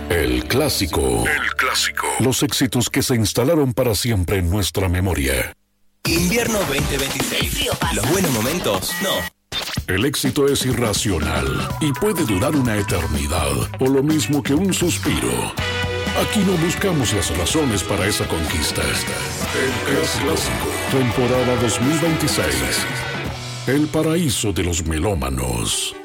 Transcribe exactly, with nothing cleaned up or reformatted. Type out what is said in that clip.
El clásico. El clásico. Los éxitos que se instalaron para siempre en nuestra memoria. Invierno veinte veintiséis. Los buenos momentos, no. El éxito es irracional y puede durar una eternidad, o lo mismo que un suspiro. Aquí no buscamos las razones para esa conquista. El clásico. Temporada dos mil veintiséis. El paraíso de los melómanos.